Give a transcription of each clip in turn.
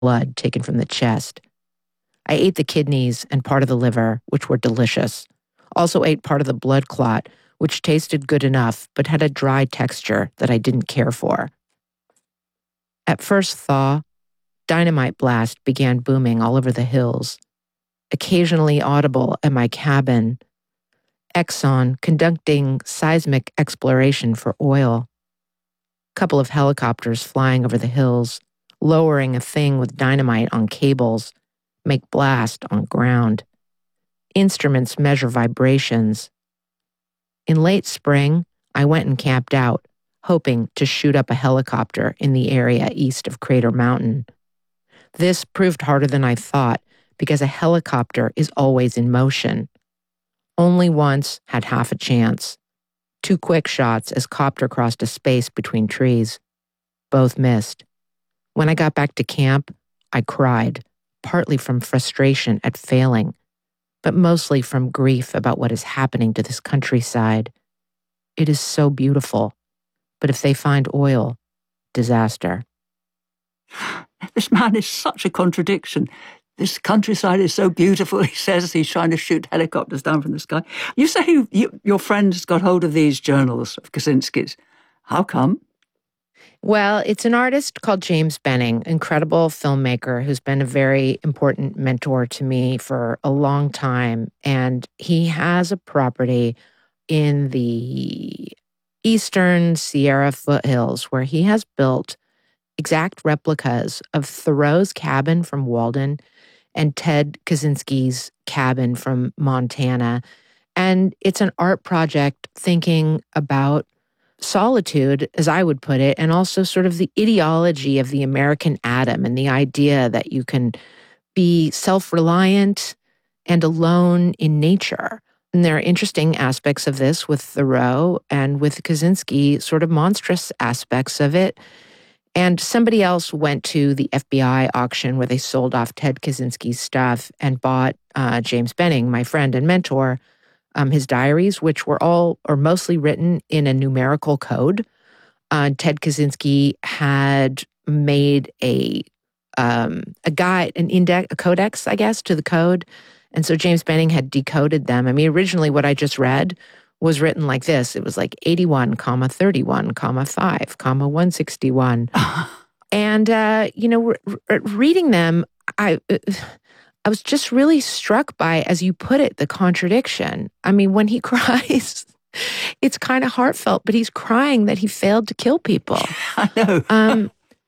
blood taken from the chest. I ate the kidneys and part of the liver, which were delicious. Also ate part of the blood clot, which tasted good enough but had a dry texture that I didn't care for. At first thaw, dynamite blast began booming all over the hills, occasionally audible at my cabin. Exxon conducting seismic exploration for oil. Couple of helicopters flying over the hills, lowering a thing with dynamite on cables, make blast on ground. Instruments measure vibrations. In late spring, I went and camped out, hoping to shoot up a helicopter in the area east of Crater Mountain. This proved harder than I thought because a helicopter is always in motion. Only once had half a chance. 2 quick shots as copter crossed a space between trees. Both missed. When I got back to camp, I cried, partly from frustration at failing, but mostly from grief about what is happening to this countryside. It is so beautiful, but if they find oil, disaster. This man is such a contradiction. This countryside is so beautiful, he says. He's trying to shoot helicopters down from the sky. You say your friends got hold of these journals of Kaczynski's. How come? Well, it's an artist called James Benning, incredible filmmaker who's been a very important mentor to me for a long time. And he has a property in the eastern Sierra foothills where he has built exact replicas of Thoreau's cabin from Walden and Ted Kaczynski's cabin from Montana. And it's an art project thinking about solitude, as I would put it, and also sort of the ideology of the American Adam and the idea that you can be self-reliant and alone in nature. And there are interesting aspects of this with Thoreau and with Kaczynski, sort of monstrous aspects of it. And somebody else went to the FBI auction where they sold off Ted Kaczynski's stuff and bought James Benning, my friend and mentor, his diaries, which were all or mostly written in a numerical code. Ted Kaczynski had made a guide, an index, a codex, I guess, to the code. And so James Benning had decoded them. I mean, originally what I just read was written like this. It was like 81, 31, 5, 161. And, reading them, I was just really struck by, as you put it, the contradiction. I mean, when he cries, it's kind of heartfelt, but he's crying that he failed to kill people. I know.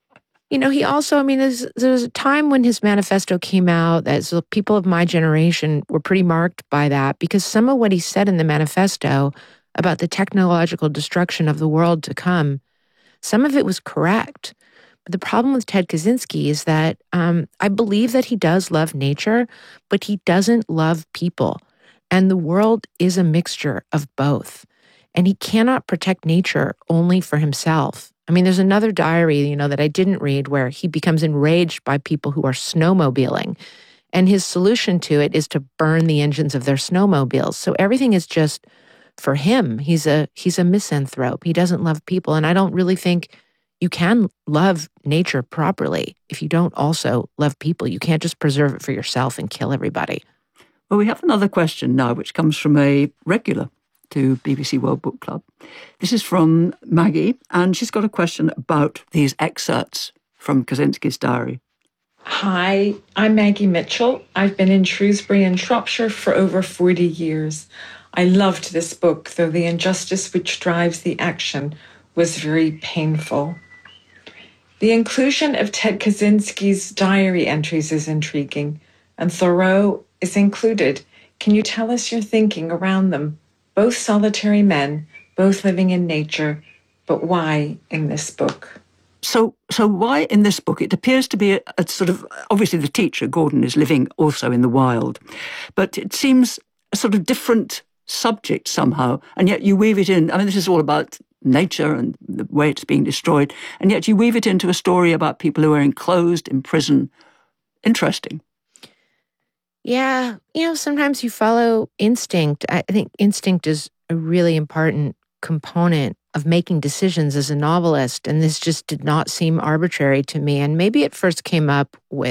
He also, there was a time when his manifesto came out that so people of my generation were pretty marked by that because some of what he said in the manifesto about the technological destruction of the world to come, some of it was correct. But the problem with Ted Kaczynski is that I believe that he does love nature, but he doesn't love people. And the world is a mixture of both. And he cannot protect nature only for himself. I mean, there's another diary, that I didn't read where he becomes enraged by people who are snowmobiling. And his solution to it is to burn the engines of their snowmobiles. So everything is just for him. He's a misanthrope. He doesn't love people. And I don't really think you can love nature properly if you don't also love people. You can't just preserve it for yourself and kill everybody. Well, we have another question now, which comes from a regular to BBC World Book Club. This is from Maggie, and she's got a question about these excerpts from Kaczynski's diary. Hi, I'm Maggie Mitchell. I've been in Shrewsbury in Shropshire for over 40 years. I loved this book, though the injustice which drives the action was very painful. The inclusion of Ted Kaczynski's diary entries is intriguing, and Thoreau is included. Can you tell us your thinking around them? Both solitary men, both living in nature, but why in this book? So why in this book? It appears to be a sort of, obviously the teacher, Gordon, is living also in the wild, but it seems a sort of different subject somehow, and yet you weave it in. I mean, this is all about nature and the way it's being destroyed, and yet you weave it into a story about people who are enclosed in prison. Interesting. Yeah, sometimes you follow instinct. I think instinct is a really important component of making decisions as a novelist, and this just did not seem arbitrary to me. And maybe it first came up with